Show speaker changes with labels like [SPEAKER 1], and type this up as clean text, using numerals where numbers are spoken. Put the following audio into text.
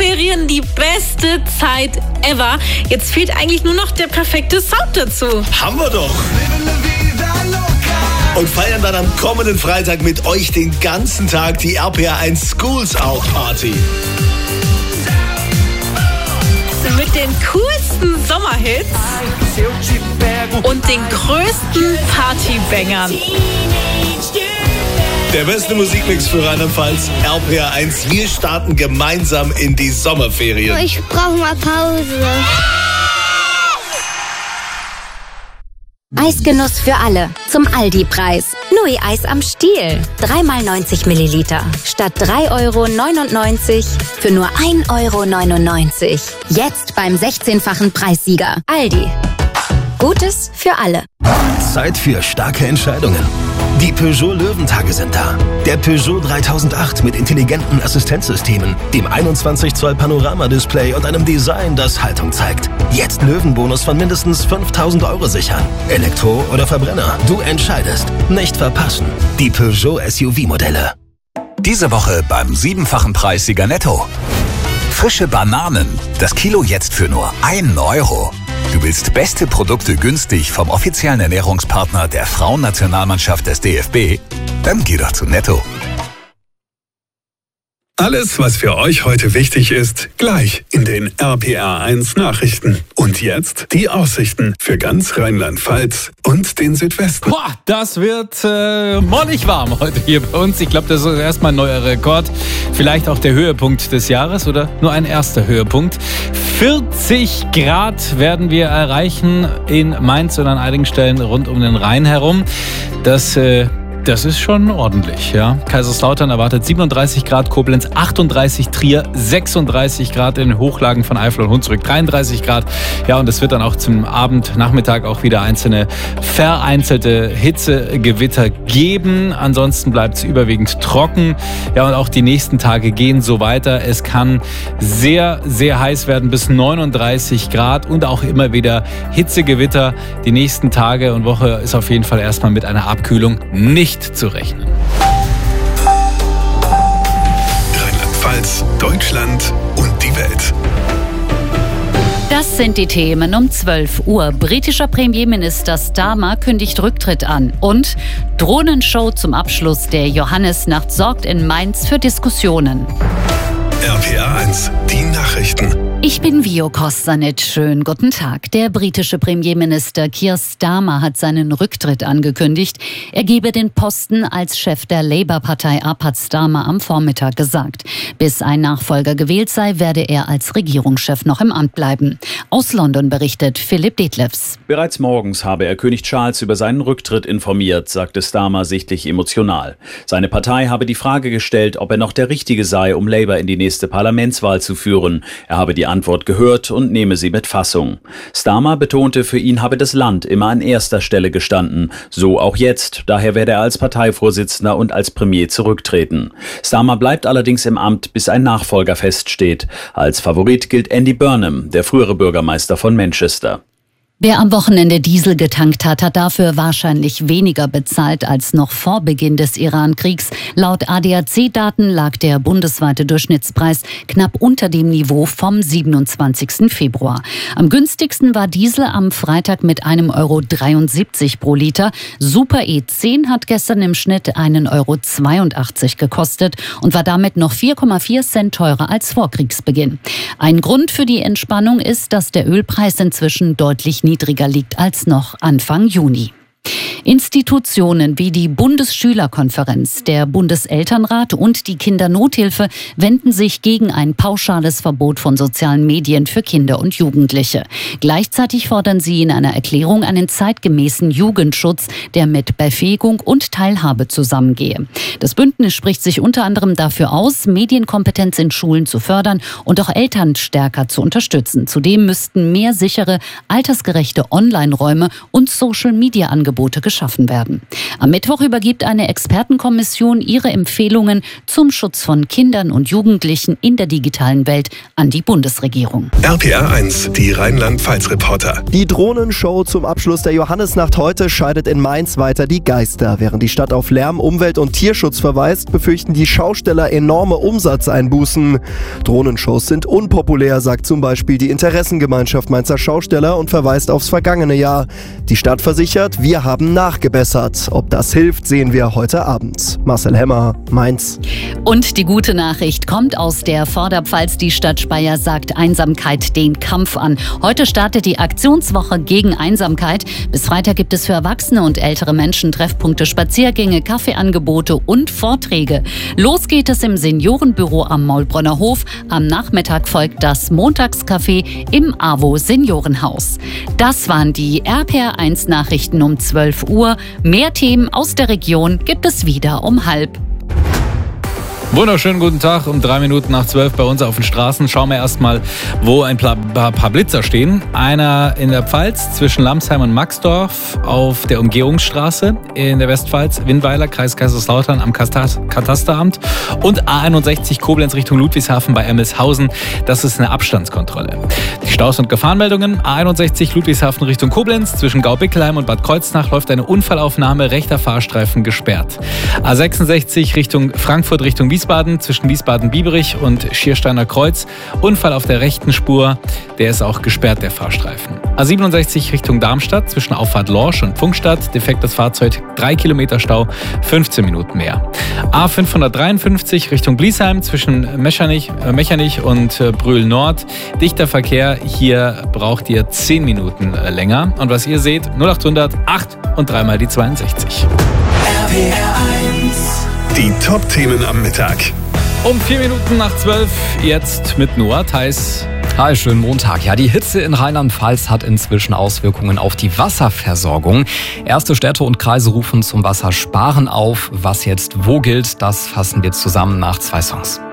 [SPEAKER 1] Sommerferien die beste Zeit ever. Jetzt fehlt eigentlich nur noch der perfekte Sound dazu.
[SPEAKER 2] Haben wir doch! Und feiern dann am kommenden Freitag mit euch den ganzen Tag die RPR1 Schools Out Party.
[SPEAKER 1] Mit den coolsten Sommerhits und den größten Partybangern.
[SPEAKER 2] Der beste Musikmix für Rheinland-Pfalz, RPR1. Wir starten gemeinsam in die Sommerferien.
[SPEAKER 3] Ich brauche mal Pause.
[SPEAKER 4] Eisgenuss für alle. Zum Aldi-Preis. Nui-Eis am Stiel. 3x90 Milliliter. Statt 3,99 € für nur 1,99 €. Jetzt beim 16-fachen Preissieger. Aldi. Gutes für alle.
[SPEAKER 5] Zeit für starke Entscheidungen. Die Peugeot Löwentage sind da. Der Peugeot 3008 mit intelligenten Assistenzsystemen, dem 21 Zoll Panoramadisplay und einem Design, das Haltung zeigt. Jetzt Löwenbonus von mindestens 5.000 € sichern. Elektro oder Verbrenner, du entscheidest. Nicht verpassen. Die Peugeot SUV-Modelle.
[SPEAKER 6] Diese Woche beim 7-fachen Preissieger Netto. Frische Bananen. Das Kilo jetzt für nur 1 €. Du willst beste Produkte günstig vom offiziellen Ernährungspartner der Frauennationalmannschaft des DFB? Dann geh doch zu Netto.
[SPEAKER 7] Alles, was für euch heute wichtig ist, gleich in den RPR1 Nachrichten. Und jetzt die Aussichten für ganz Rheinland-Pfalz und den Südwesten.
[SPEAKER 8] Boah, das wird mollig warm heute hier bei uns. Ich glaube, das ist erstmal ein neuer Rekord. Vielleicht auch der Höhepunkt des Jahres oder nur ein erster Höhepunkt. 40 Grad werden wir erreichen in Mainz und an einigen Stellen rund um den Rhein herum. Das ist schon ordentlich, ja. Kaiserslautern erwartet 37 Grad, Koblenz 38, Trier 36 Grad in den Hochlagen von Eifel und Hunsrück 33 Grad. Ja, und es wird dann auch zum Abend, Nachmittag auch wieder vereinzelte Hitzegewitter geben. Ansonsten bleibt es überwiegend trocken. Ja, und auch die nächsten Tage gehen so weiter. Es kann sehr, sehr heiß werden, bis 39 Grad und auch immer wieder Hitzegewitter. Die nächsten Tage und Woche ist auf jeden Fall erstmal mit einer Abkühlung nicht zu rechnen.
[SPEAKER 7] Rheinland-Pfalz, Deutschland und die Welt.
[SPEAKER 9] Das sind die Themen um 12 Uhr. Britischer Premierminister Starmer kündigt Rücktritt an. Und Drohnenshow zum Abschluss der Johannisnacht sorgt in Mainz für Diskussionen.
[SPEAKER 7] RPR1, die Nachrichten.
[SPEAKER 9] Ich bin Vio Kostanic. Schönen guten Tag. Der britische Premierminister Keir Starmer hat seinen Rücktritt angekündigt. Er gebe den Posten als Chef der Labour-Partei ab, hat Starmer am Vormittag gesagt. Bis ein Nachfolger gewählt sei, werde er als Regierungschef noch im Amt bleiben. Aus London berichtet Philipp Detlefs.
[SPEAKER 10] Bereits morgens habe er König Charles über seinen Rücktritt informiert, sagte Starmer sichtlich emotional. Seine Partei habe die Frage gestellt, ob er noch der Richtige sei, um Labour in die nächste Parlamentswahl zu führen. Er habe die Antwort gehört und nehme sie mit Fassung. Starmer betonte, für ihn habe das Land immer an erster Stelle gestanden. So auch jetzt. Daher werde er als Parteivorsitzender und als Premier zurücktreten. Starmer bleibt allerdings im Amt, bis ein Nachfolger feststeht. Als Favorit gilt Andy Burnham, der frühere Bürgermeister von Manchester.
[SPEAKER 9] Wer am Wochenende Diesel getankt hat, hat dafür wahrscheinlich weniger bezahlt als noch vor Beginn des Iran-Kriegs. Laut ADAC-Daten lag der bundesweite Durchschnittspreis knapp unter dem Niveau vom 27. Februar. Am günstigsten war Diesel am Freitag mit 1,73 € pro Liter. Super E10 hat gestern im Schnitt 1,82 € gekostet und war damit noch 4,4 Cent teurer als vor Kriegsbeginn. Ein Grund für die Entspannung ist, dass der Ölpreis inzwischen deutlich niedriger liegt als noch Anfang Juni. Institutionen wie die Bundesschülerkonferenz, der Bundeselternrat und die Kindernothilfe wenden sich gegen ein pauschales Verbot von sozialen Medien für Kinder und Jugendliche. Gleichzeitig fordern sie in einer Erklärung einen zeitgemäßen Jugendschutz, der mit Befähigung und Teilhabe zusammengehe. Das Bündnis spricht sich unter anderem dafür aus, Medienkompetenz in Schulen zu fördern und auch Eltern stärker zu unterstützen. Zudem müssten mehr sichere, altersgerechte Online-Räume und Social-Media-Angebote Angebote geschaffen werden. Am Mittwoch übergibt eine Expertenkommission ihre Empfehlungen zum Schutz von Kindern und Jugendlichen in der digitalen Welt an die Bundesregierung.
[SPEAKER 7] RPR 1, die Rheinland-Pfalz-Reporter.
[SPEAKER 11] Die Drohnenshow zum Abschluss der Johannisnacht heute scheidet in Mainz weiter die Geister. Während die Stadt auf Lärm, Umwelt und Tierschutz verweist, befürchten die Schausteller enorme Umsatzeinbußen. Drohnenshows sind unpopulär, sagt zum Beispiel die Interessengemeinschaft Mainzer Schausteller und verweist aufs vergangene Jahr. Die Stadt versichert, wir haben nachgebessert. Ob das hilft, sehen wir heute Abend. Marcel Hemmer, Mainz.
[SPEAKER 9] Und die gute Nachricht kommt aus der Vorderpfalz. Die Stadt Speyer sagt Einsamkeit den Kampf an. Heute startet die Aktionswoche gegen Einsamkeit. Bis Freitag gibt es für erwachsene und ältere Menschen Treffpunkte, Spaziergänge, Kaffeeangebote und Vorträge. Los geht es im Seniorenbüro am Maulbronner Hof. Am Nachmittag folgt das Montagscafé im AWO Seniorenhaus. Das waren die RPR1 Nachrichten um 12 Uhr. Mehr Themen aus der Region gibt es wieder um 11:30.
[SPEAKER 8] Wunderschönen guten Tag, um 3 Minuten nach 12 bei uns auf den Straßen. Schauen wir erstmal, wo ein paar Blitzer stehen. Einer in der Pfalz zwischen Lamsheim und Maxdorf auf der Umgehungsstraße in der Westpfalz, Winnweiler, Kreis Kaiserslautern am Katasteramt und A61 Koblenz Richtung Ludwigshafen bei Emmelshausen. Das ist eine Abstandskontrolle. Die Staus- und Gefahrenmeldungen. A61 Ludwigshafen Richtung Koblenz zwischen Gaubickelheim und Bad Kreuznach läuft eine Unfallaufnahme, rechter Fahrstreifen gesperrt. A66 Richtung Frankfurt Richtung Wiesbaden zwischen Wiesbaden-Bieberich und Schiersteiner Kreuz. Unfall auf der rechten Spur, der ist auch gesperrt, der Fahrstreifen. A67 Richtung Darmstadt zwischen Auffahrt Lorsch und Pfungstadt. Defektes Fahrzeug, 3 Kilometer Stau, 15 Minuten mehr. A553 Richtung Bliesheim zwischen Mechernich und Brühl Nord. Dichter Verkehr, hier braucht ihr 10 Minuten länger. Und was ihr seht, 0800 8 und 3 mal die 62.
[SPEAKER 7] Die Top-Themen am Mittag.
[SPEAKER 8] Um 4 Minuten nach 12, jetzt mit Noah Theis.
[SPEAKER 12] Hi, schönen Montag. Ja, die Hitze in Rheinland-Pfalz hat inzwischen Auswirkungen auf die Wasserversorgung. Erste Städte und Kreise rufen zum Wassersparen auf. Was jetzt wo gilt, das fassen wir zusammen nach 2 Songs.